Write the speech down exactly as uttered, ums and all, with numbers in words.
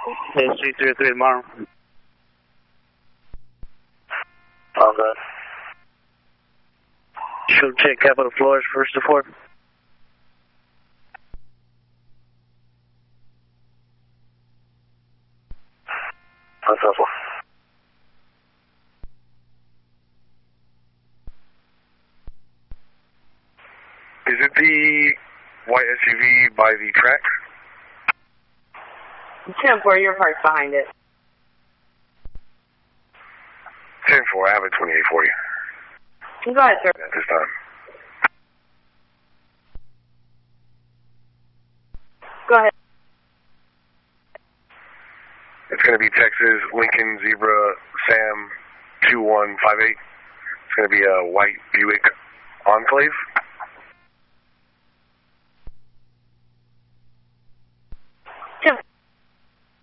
Hey, three three three tomorrow. All good. Show check Capitol Floors, first to fourth. Successful. Is it the white S U V by the track? ten four, your park's behind it. ten four, I have a twenty-eight for you. Go ahead, sir. At this time. Go ahead. It's going to be Texas Lincoln Zebra Sam two one five eight. It's going to be a white Buick Enclave.